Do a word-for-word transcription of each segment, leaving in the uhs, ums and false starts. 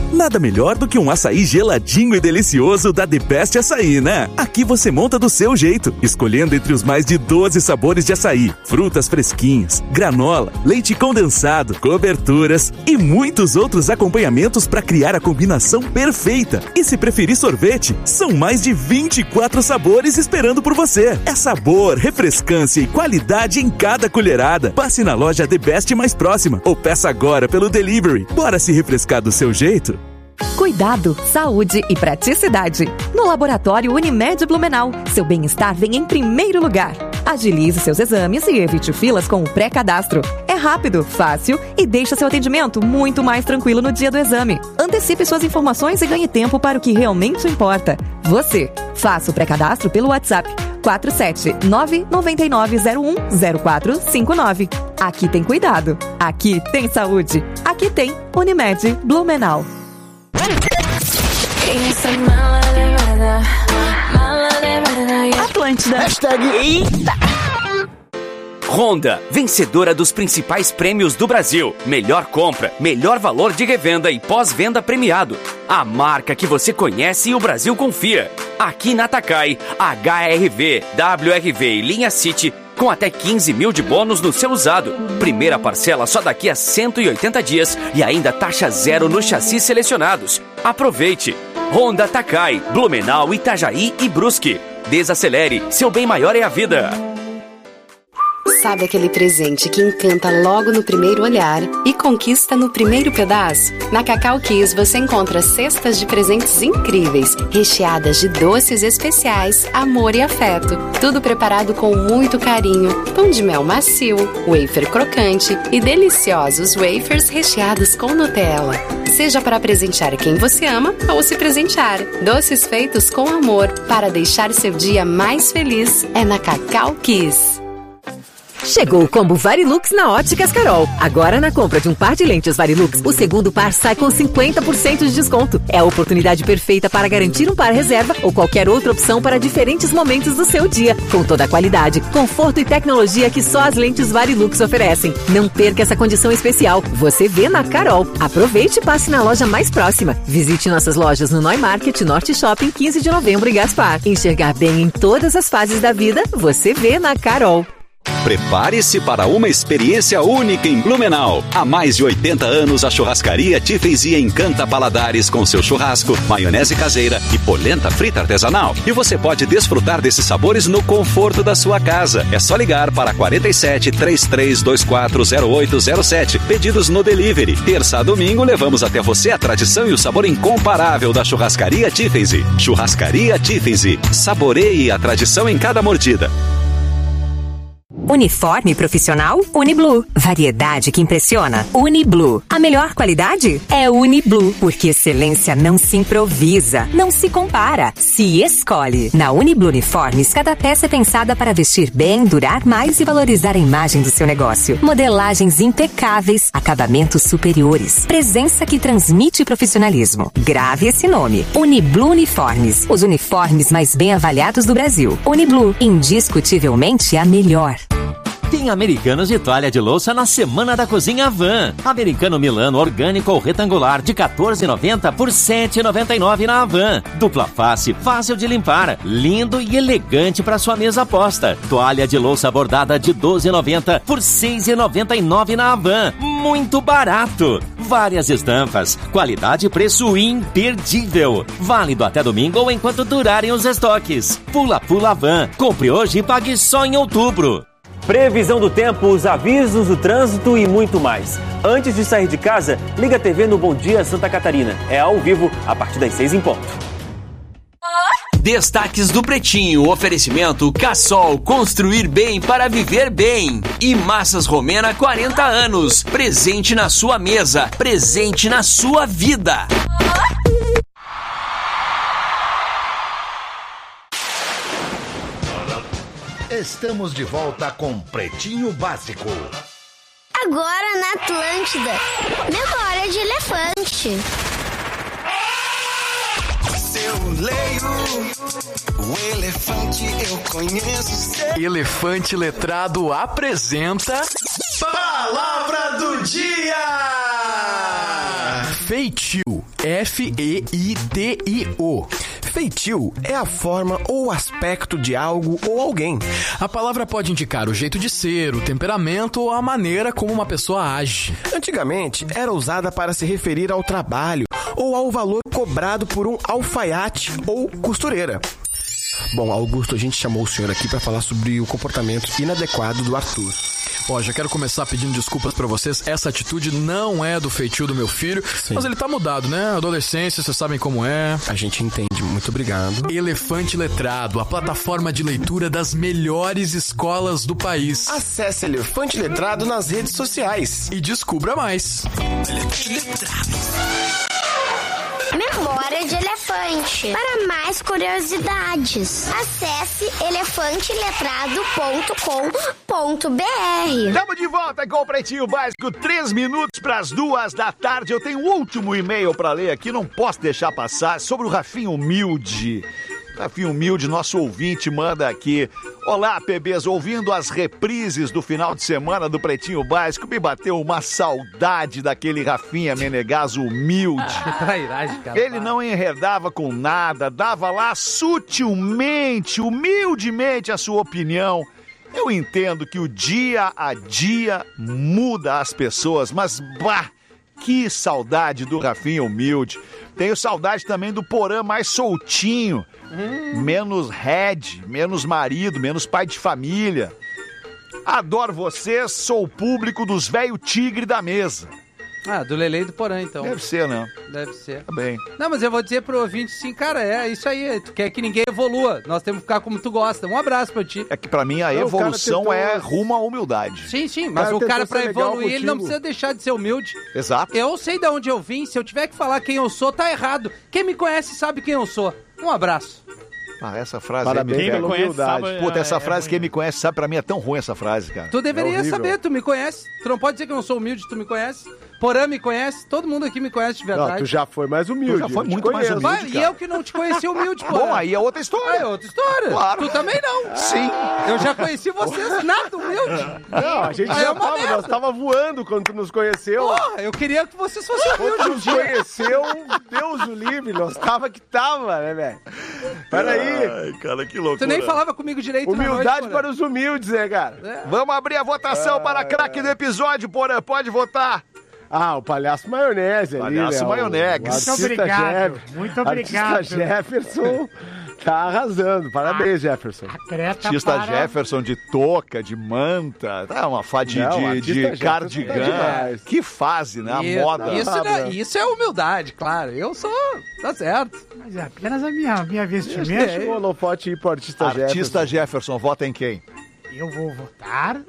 Nada melhor do que um açaí geladinho e delicioso da The Best Açaí, né? Aqui você monta do seu jeito, escolhendo entre os mais de doze sabores de açaí, frutas fresquinhas, granola, leite condensado, coberturas e muitos outros acompanhamentos para criar a combinação perfeita. E se preferir sorvete, são mais de vinte e quatro sabores esperando por você. É sabor, refrescância e qualidade em cada colherada. Passe na loja The Best mais próxima ou peça agora pelo delivery. Bora se refrescar do seu jeito? Cuidado, saúde e praticidade. No Laboratório Unimed Blumenau, seu bem-estar vem em primeiro lugar. Agilize seus exames e evite filas com o pré-cadastro. É rápido, fácil e deixa seu atendimento muito mais tranquilo no dia do exame. Antecipe suas informações e ganhe tempo para o que realmente importa. Você. Faça o pré-cadastro pelo WhatsApp quatro sete nove nove nove zero um zero quatro cinco nove. Aqui tem cuidado. Aqui tem saúde. Aqui tem Unimed Blumenau. Atlântida. Hashtag Eita. Honda, vencedora dos principais prêmios do Brasil. Melhor compra, melhor valor de revenda e pós-venda premiado. A marca que você conhece e o Brasil confia. Aqui na Takai, H R V, W R V e linha City com até quinze mil de bônus no seu usado. Primeira parcela só daqui a cento e oitenta dias e ainda taxa zero nos chassis selecionados. Aproveite! Honda Takai, Blumenau, Itajaí e Brusque. Desacelere, seu bem maior é a vida. Sabe aquele presente que encanta logo no primeiro olhar e conquista no primeiro pedaço? Na Cacau Kiss você encontra cestas de presentes incríveis, recheadas de doces especiais, amor e afeto. Tudo preparado com muito carinho. Pão de mel macio, wafer crocante e deliciosos wafers recheados com Nutella. Seja para presentear quem você ama ou se presentear. Doces feitos com amor para deixar seu dia mais feliz é na Cacau Kiss. Chegou o combo Varilux na Óticas Carol. Agora, na compra de um par de lentes Varilux, o segundo par sai com cinquenta por cento de desconto. É a oportunidade perfeita para garantir um par reserva ou qualquer outra opção para diferentes momentos do seu dia. Com toda a qualidade, conforto e tecnologia que só as lentes Varilux oferecem. Não perca essa condição especial. Você vê na Carol. Aproveite e passe na loja mais próxima. Visite nossas lojas no Neumarket, Norte Shopping, quinze de novembro e Gaspar. Enxergar bem em todas as fases da vida, você vê na Carol. Prepare-se para uma experiência única em Blumenau. Há mais de oitenta anos, a churrascaria Tiffany encanta paladares com seu churrasco, maionese caseira e polenta frita artesanal. E você pode desfrutar desses sabores no conforto da sua casa. É só ligar para quarenta e sete, trinta e três, vinte e quatro, zero oito zero sete. Pedidos no delivery. Terça a domingo, levamos até você a tradição e o sabor incomparável da churrascaria Tiffany. Churrascaria Tiffany. Saboreie a tradição em cada mordida. Uniforme profissional? Uniblue. Variedade que impressiona? Uniblue. A melhor qualidade? É Uniblue. Porque excelência não se improvisa, não se compara, se escolhe. Na Uniblue Uniformes, cada peça é pensada para vestir bem, durar mais e valorizar a imagem do seu negócio. Modelagens impecáveis, acabamentos superiores, presença que transmite profissionalismo. Grave esse nome. Uniblue Uniformes. Os uniformes mais bem avaliados do Brasil. Uniblue. Indiscutivelmente a melhor. Tem Americanos de toalha de louça na Semana da Cozinha Havan. Americano Milano orgânico ou retangular de quatorze reais e noventa centavos por sete reais e noventa e nove centavos na Havan. Dupla face, fácil de limpar, lindo e elegante para sua mesa posta. Toalha de louça bordada de doze reais e noventa centavos por seis reais e noventa e nove centavos na Havan. Muito barato! Várias estampas, qualidade e preço imperdível. Válido até domingo ou enquanto durarem os estoques. Pula Pula Havan. Compre hoje e pague só em outubro. Previsão do tempo, os avisos do trânsito e muito mais. Antes de sair de casa, liga a T V no Bom Dia Santa Catarina. É ao vivo, a partir das seis em ponto. Destaques do Pretinho, oferecimento Cassol, construir bem para viver bem. E Massas Romena, quarenta anos, presente na sua mesa, presente na sua vida. Estamos de volta com Pretinho Básico. Agora na Atlântida, memória de elefante. Eu leio o elefante, eu conheço. Elefante Letrado apresenta Palavra do Dia. Feitio, F E I T I O. Feitio é a forma ou aspecto de algo ou alguém. A palavra pode indicar o jeito de ser, o temperamento ou a maneira como uma pessoa age. Antigamente, era usada para se referir ao trabalho ou ao valor cobrado por um alfaiate ou costureira. Bom, Augusto, a gente chamou o senhor aqui para falar sobre o comportamento inadequado do Arthur. Ó, já quero começar pedindo desculpas pra vocês. Essa atitude não é do feitio do meu filho. Sim. Mas ele tá mudado, né? Adolescência, vocês sabem como é. A gente entende. Muito obrigado. Elefante Letrado, a plataforma de leitura das melhores escolas do país. Acesse Elefante Letrado nas redes sociais e descubra mais. Elefante Letrado. Memória de elefante. Para mais curiosidades, acesse elefante letrado ponto com ponto b r. Estamos de volta com o Pretinho Básico, três minutos para as duas da tarde. Eu tenho um último e-mail para ler aqui, não posso deixar passar, sobre o Rafinha Humilde. Rafinha Humilde, nosso ouvinte, manda aqui: olá, P Bs, ouvindo as reprises do final de semana do Pretinho Básico, me bateu uma saudade daquele Rafinha Menegaso humilde. Que trairagem, cara. Ele não enredava com nada, dava lá sutilmente, humildemente a sua opinião. Eu entendo que o dia a dia muda as pessoas, mas bah, que saudade do Rafinha Humilde. Tenho saudade também do Porã mais soltinho, hum. menos head, menos marido, menos pai de família. Adoro vocês, sou o público dos velho tigre da mesa. Ah, do Lele e do Porã, então. Deve ser, né? Deve ser. Tá bem. Não, mas eu vou dizer pro ouvinte, sim, cara, é isso aí. Tu quer que ninguém evolua. Nós temos que ficar como tu gosta. Um abraço pra ti. É que pra mim a não, evolução tentou... é rumo à humildade. Sim, sim, mas o cara, o cara pra evoluir, ele não precisa deixar de ser humilde. Exato. Eu sei de onde eu vim, se eu tiver que falar quem eu sou, tá errado. Quem me conhece sabe quem eu sou. Um abraço. Ah, essa frase Parabéns, aí me pega humildade. Sabe, Puta, essa é, frase, é quem me conhece sabe, pra mim é tão ruim essa frase, cara. Tu deveria é saber, tu me conhece. Tu não pode dizer que eu não sou humilde, tu me conhece. Porã me conhece, todo mundo aqui me conhece de verdade. Não, tu já foi mais humilde. Tu já foi muito mais humilde, Vai, e eu que não te conheci humilde, Porã. Bom, aí é outra história. Ah, é outra história. Claro. Tu também não. Sim. Eu já conheci vocês nada humilde. Não, a gente aí já é tava, merda. Nós tava voando quando tu nos conheceu. Porra, eu queria que vocês fossem humildes. Quando tu nos conheceu, Deus o livre, nós tava que tava, né, velho? Peraí. Ai, cara, que loucura. Tu nem falava comigo direito. Humildade noite, para os humildes, né, cara? É. Vamos abrir a votação é. para craque do episódio, Porã. Pode votar. Ah, o Palhaço Maionese ali, Palhaço né? Maionese. Muito obrigado, Jeff... muito obrigado. Artista Jefferson tá arrasando. Parabéns, a... Jefferson. Artista para... Jefferson de touca, de manta, tá uma fadinha de, de, de cardigan. Tá que fase, né? A isso, moda. Isso, né? Isso é humildade, claro. Eu sou... Tá certo. Mas é apenas a minha, minha vestimenta. Deixa o holofote ir pro Artista, Artista Jefferson. Artista Jefferson, vota em quem? Eu vou votar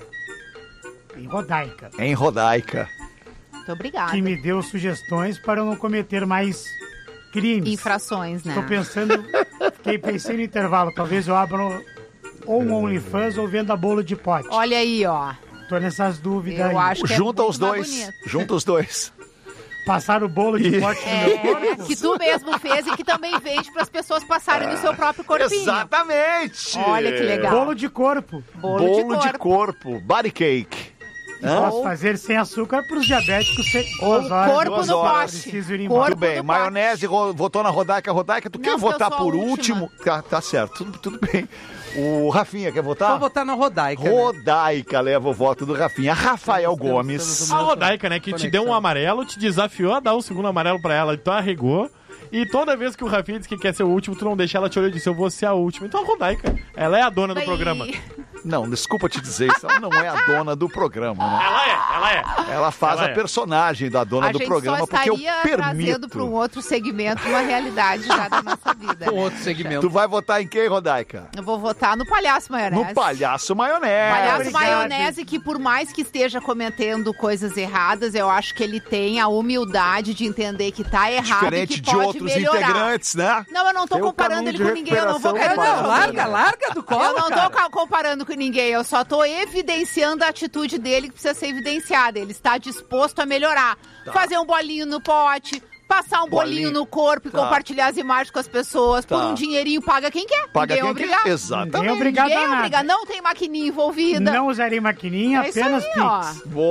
em Rodaica. Em Rodaica. Muito obrigada. Que me deu sugestões para eu não cometer mais crimes. Infrações, né? Tô pensando, fiquei pensando no intervalo, talvez eu abra ou um OnlyFans ou venda bolo de pote. Olha aí, ó. Tô nessas dúvidas eu aí. Acho que junta é os dois. Junta os dois. Passar o bolo de pote é, no meu corpo. Que tu mesmo fez e que também vende para as pessoas passarem no seu próprio corpinho. Exatamente. Olha que legal. Bolo de corpo. Bolo, bolo de, corpo. de corpo. Body cake. Posso ou... fazer sem açúcar para os diabéticos sem duas horas. Corpo duas no horas. pote. Muito bem. Maionese ro... votou na Rodaica. Rodaica, tu não, quer votar por último? Tá, tá certo, tudo, tudo bem. O Rafinha quer votar? Vou votar na Rodaica. Rodaica, né? leva o voto do Rafinha. Rafael temos, Gomes. Temos a Rodaica, né, que conexão. Te deu um amarelo, te desafiou a dar um segundo amarelo pra ela, então arregou. E toda vez que o Rafinha diz que quer ser o último, tu não deixa ela te olhar e diz, eu vou ser a última. Então a Rodaica, ela é a dona do programa. Não, desculpa te dizer isso, ela não é a dona do programa, né? Ela é, ela é. Ela faz ela a é. personagem da dona a do programa, porque eu permito. Trazendo para um outro segmento uma realidade já da nossa vida. Um né? outro segmento. Tu vai votar em quem, Rodaica? Eu vou votar no Palhaço Maionese. No Palhaço Maionese. Palhaço Obrigado. Maionese, que por mais que esteja cometendo coisas erradas, eu acho que ele tem a humildade de entender que tá errado diferente e que de pode outros melhorar. integrantes, né? Não, eu não tô tem comparando ele com ninguém, eu não vou é, não, larga, larga do colo, Eu não tô cara. comparando com ninguém, eu só tô evidenciando a atitude dele que precisa ser evidenciada. Ele está disposto a melhorar. Tá. Fazer um bolinho no pote, passar um bolinho, bolinho no corpo e tá. compartilhar as imagens com as pessoas. Tá. Por um dinheirinho, paga quem quer. Paga ninguém quem é obrigado. Quer. Exatamente. Ninguém é obrigado ninguém a é nada. obrigado. Não tem maquininha envolvida. Não usarei maquininha, é apenas aí, Pix. Boa.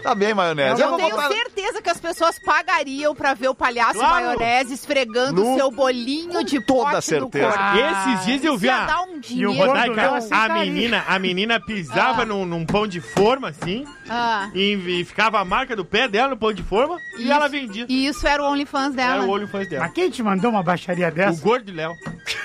Tá bem, maionese. Eu, Eu vou tenho botar- certeza que as pessoas pagariam pra ver o palhaço Claro. maionese esfregando o No- seu bolinho de toda pote certeza. no corpo. Esses dias eu vi Ia a... dar um E o dinheiro. gordo Rodaica, Léo a aceitaria. menina, a menina pisava Ah. num, num pão de forma, assim, Ah, e, e ficava a marca do pé dela no pão de forma, e Isso. ela vendia. e isso era o OnlyFans dela. Era o olho fãs dela. Mas quem te mandou uma baixaria O dessa? gordo de Léo.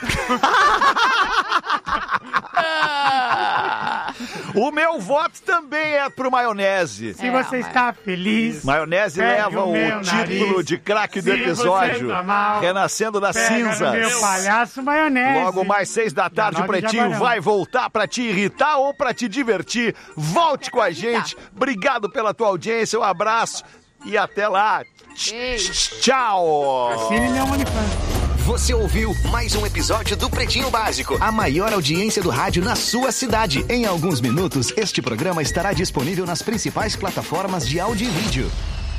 O meu voto também é pro maionese. Se É, você mas- está feliz, Maionese Pegue leva o o meu título nariz. de craque do Se você episódio. tá mal, Renascendo das pega no cinzas. meu palhaço maionese. Logo mais seis da tarde, o Nove de Pretinho Jaguarão. vai voltar pra te irritar ou pra te divertir. Volte com a gente. Obrigado pela tua audiência, um abraço e até lá. Beijo. Tchau. Assine meu OnlyFans. Você ouviu mais um episódio do Pretinho Básico, a maior audiência do rádio na sua cidade. Em alguns minutos, este programa estará disponível nas principais plataformas de áudio e vídeo.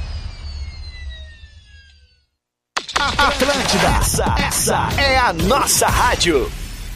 Atlântida, essa, essa é a nossa rádio.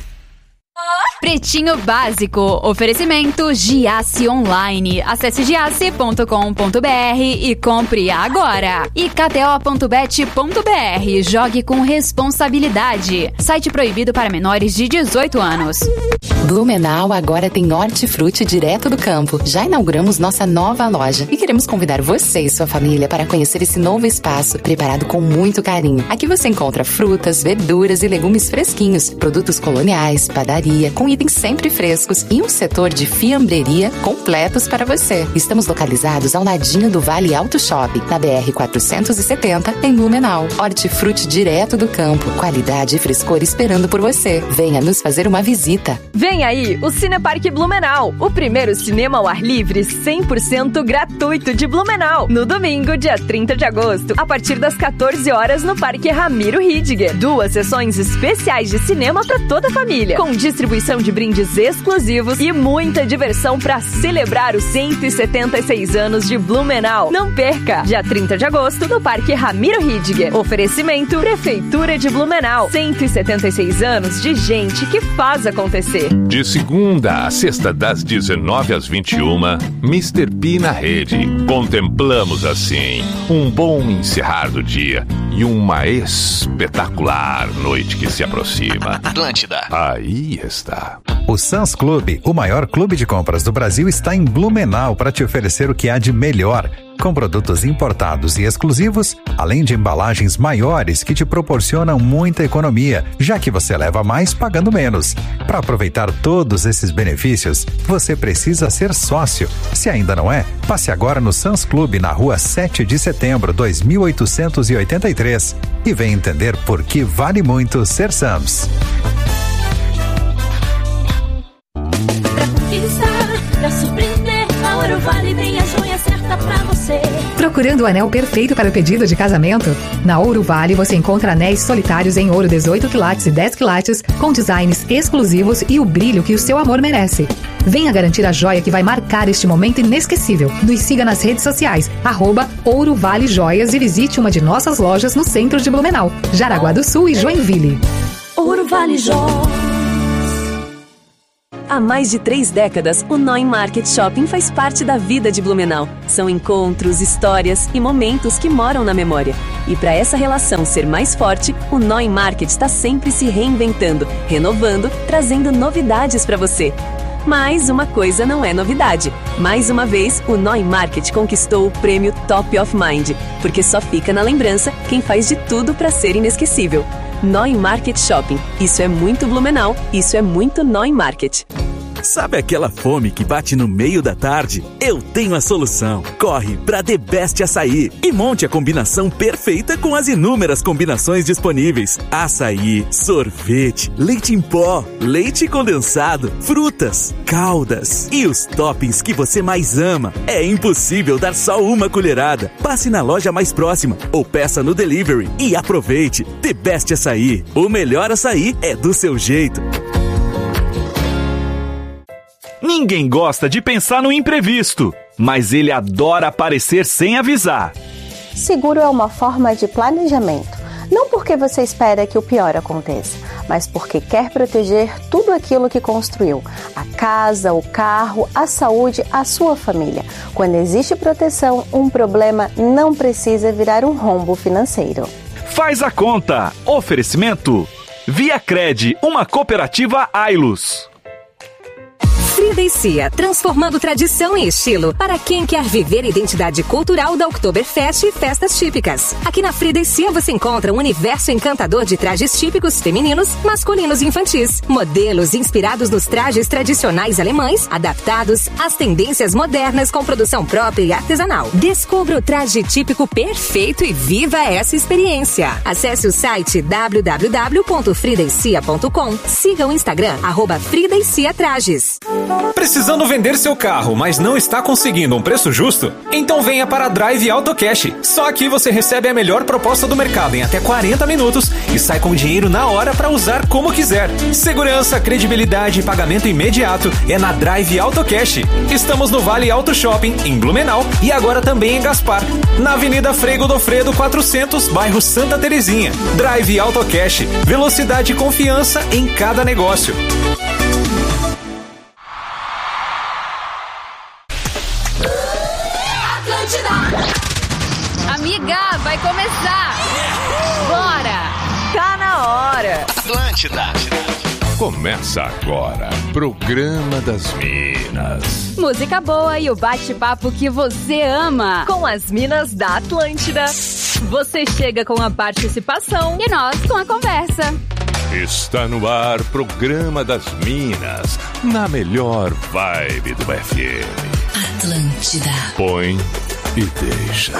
Pretinho Básico, oferecimento Giasse Online. Acesse giasse ponto com ponto br e compre agora. E k t o ponto bet ponto b r, jogue com responsabilidade. Site proibido para menores de dezoito anos. Blumenau agora tem hortifruti direto do campo. Já inauguramos nossa nova loja e queremos convidar você e sua família para conhecer esse novo espaço preparado com muito carinho. Aqui você encontra frutas, verduras e legumes fresquinhos, produtos coloniais, padaria, com itens sempre frescos e um setor de fiambreria completos para você. Estamos localizados ao ladinho do Vale Auto Shopping, na B R quatrocentos e setenta, em Blumenau. Hortifruti direto do campo, qualidade e frescor esperando por você. Venha nos fazer uma visita. Vem aí o Cineparque Blumenau, o primeiro cinema ao ar livre cem por cento gratuito de Blumenau, no domingo, dia trinta de agosto, a partir das quatorze horas no Parque Ramiro Ridger. Duas sessões especiais de cinema para toda a família, com distribuição de brindes exclusivos e muita diversão para celebrar os cento e setenta e seis anos de Blumenau. Não perca! Dia trinta de agosto no Parque Ramiro Ridger. Oferecimento Prefeitura de Blumenau. cento e setenta e seis anos de gente que faz acontecer. De segunda a sexta, das dezenove às vinte e uma, mister P na rede. Contemplamos assim um bom encerrar do dia e uma espetacular noite que se aproxima. Atlântida. Aí está. O Sam's Club, o maior clube de compras do Brasil, está em Blumenau para te oferecer o que há de melhor, com produtos importados e exclusivos, além de embalagens maiores que te proporcionam muita economia, já que você leva mais pagando menos. Para aproveitar todos esses benefícios, você precisa ser sócio. Se ainda não é, passe agora no Sam's Club na rua sete de setembro, dois mil oitocentos e oitenta e três e venha entender por que vale muito ser Sam's. Pra surpreender, a Ouro Vale tem a joia certa pra você. Procurando o anel perfeito para o pedido de casamento? Na Ouro Vale você encontra anéis solitários em ouro dezoito quilates e dez quilates, com designs exclusivos e o brilho que o seu amor merece. Venha garantir a joia que vai marcar este momento inesquecível. Nos siga nas redes sociais, arroba Ouro Vale Joias, e visite uma de nossas lojas no centro de Blumenau, Jaraguá do Sul e Joinville. Ouro Vale Joias. Há mais de três décadas, o Noi Market Shopping faz parte da vida de Blumenau. São encontros, histórias e momentos que moram na memória. E para essa relação ser mais forte, o Noi Market está sempre se reinventando, renovando, trazendo novidades para você. Mas uma coisa não é novidade. Mais uma vez, o Noi Market conquistou o prêmio Top of Mind, porque só fica na lembrança quem faz de tudo para ser inesquecível. Noi Market Shopping. Isso é muito Blumenau, isso é muito Noi Market. Sabe aquela fome que bate no meio da tarde? Eu tenho a solução. Corre pra The Best Açaí e monte a combinação perfeita com as inúmeras combinações disponíveis. Açaí, sorvete, leite em pó, leite condensado, frutas, caldas e os toppings que você mais ama. É impossível dar só uma colherada. Passe na loja mais próxima ou peça no delivery e aproveite. The Best Açaí. O melhor açaí é do seu jeito. Ninguém gosta de pensar no imprevisto, mas ele adora aparecer sem avisar. Seguro é uma forma de planejamento. Não porque você espera que o pior aconteça, mas porque quer proteger tudo aquilo que construiu: a casa, o carro, a saúde, a sua família. Quando existe proteção, um problema não precisa virar um rombo financeiro. Faz a conta. Oferecimento Viacred, uma cooperativa Ailus. Frida e Cia, transformando tradição em estilo para quem quer viver a identidade cultural da Oktoberfest e festas típicas. Aqui na Frida e Cia você encontra um universo encantador de trajes típicos femininos, masculinos e infantis. Modelos inspirados nos trajes tradicionais alemães, adaptados às tendências modernas com produção própria e artesanal. Descubra o traje típico perfeito e viva essa experiência. Acesse o site w w w ponto frida e cia ponto com. Siga o Instagram, arroba Frida e Cia Trajes. Precisando vender seu carro, mas não está conseguindo um preço justo? Então venha para a Drive Auto Cash. Só aqui você recebe a melhor proposta do mercado em até quarenta minutos e sai com o dinheiro na hora para usar como quiser. Segurança, credibilidade e pagamento imediato é na Drive Auto Cash. Estamos no Vale Auto Shopping, em Blumenau, e agora também em Gaspar, na Avenida Frei Godofredo quatrocentos, bairro Santa Terezinha. Drive Auto Cash. Velocidade e confiança em cada negócio. Amiga, vai começar! Bora! Tá na hora! Atlântida. Começa agora, Programa das Minas. Música boa e o bate-papo que você ama. Com as Minas da Atlântida. Você chega com a participação e nós com a conversa. Está no ar, Programa das Minas, na melhor vibe do F M. Atlântida. Põe e deixa.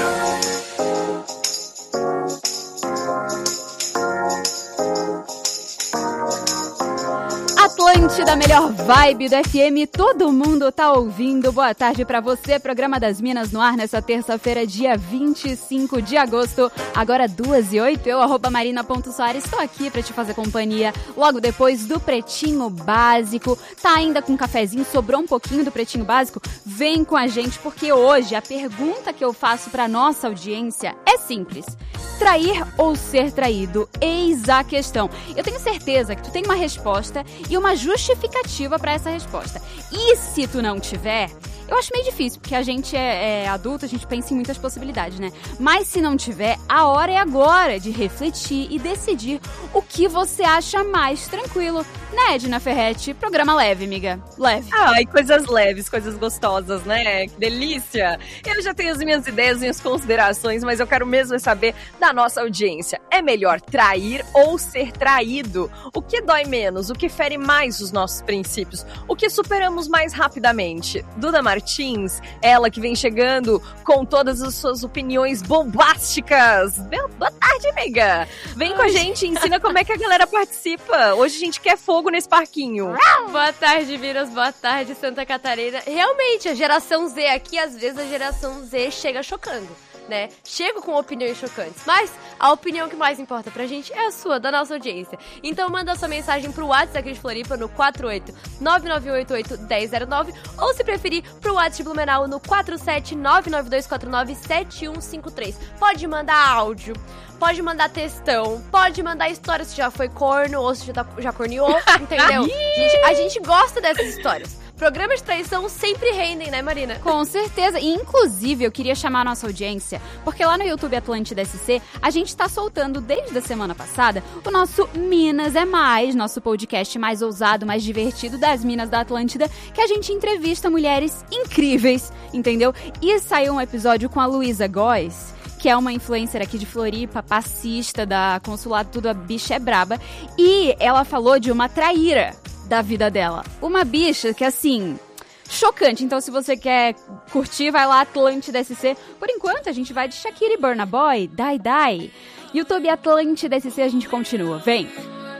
Atlântida, melhor vibe do F M, todo mundo tá ouvindo. Boa tarde pra você, Programa das Minas no ar nessa terça-feira, dia vinte e cinco de agosto, agora duas e oito. Eu, arroba Marina ponto Soares, estou aqui pra te fazer companhia logo depois do Pretinho Básico. Tá ainda com um cafezinho, sobrou um pouquinho do Pretinho Básico? Vem com a gente, porque hoje a pergunta que eu faço pra nossa audiência é simples: trair ou ser traído? Eis a questão. Eu tenho certeza que tu tem uma resposta e uma justificativa pra essa resposta. E se tu não tiver, eu acho meio difícil, porque a gente é, é adulto, a gente pensa em muitas possibilidades, né? Mas se não tiver, a hora é agora de refletir e decidir o que você acha mais tranquilo. Né, Edna Ferretti? Programa leve, amiga. Leve. Ai, coisas leves, coisas gostosas, né? Que delícia. Eu já tenho as minhas ideias, minhas considerações, mas eu quero mesmo saber da nossa audiência. É melhor trair ou ser traído? O que dói menos? O que fere mais os nossos princípios? O que superamos mais rapidamente? Duda Martins, ela que vem chegando com todas as suas opiniões bombásticas. Boa tarde, amiga. Vem Ai. com a gente, ensina como é que a galera participa. Hoje a gente quer fogo nesse parquinho. Boa tarde, Minas. Boa tarde, Santa Catarina. Realmente, a geração Z aqui, às vezes a geração Z chega chocando, né? Chega com opiniões chocantes, mas a opinião que mais importa pra gente é a sua, da nossa audiência. Então manda sua mensagem pro WhatsApp aqui de Floripa no quatro oito nove nove oito oito um zero zero nove ou, se preferir, pro WhatsApp de Blumenau no quatro sete nove nove dois quatro nove sete um cinco três. Pode mandar áudio, pode mandar textão, pode mandar história se já foi corno ou se já, tá, já corneou, entendeu? a, gente, a gente gosta dessas histórias. Programas de traição sempre rendem, né, Marina? Com certeza. E, inclusive, eu queria chamar a nossa audiência, porque lá no YouTube Atlântida S C, a gente tá soltando, desde a semana passada, o nosso Minas é Mais, nosso podcast mais ousado, mais divertido das Minas da Atlântida, que a gente entrevista mulheres incríveis, entendeu? E saiu um episódio com a Luísa Góes, que é uma influencer aqui de Floripa, passista da Consulado Tudo, a bicha é braba, e ela falou de uma traíra da vida dela. Uma bicha que, assim, chocante. Então, se você quer curtir, vai lá, Atlântida S C. Por enquanto, a gente vai de Shakira e Burna Boy, Die Die. YouTube Atlântida S C, a gente continua. Vem!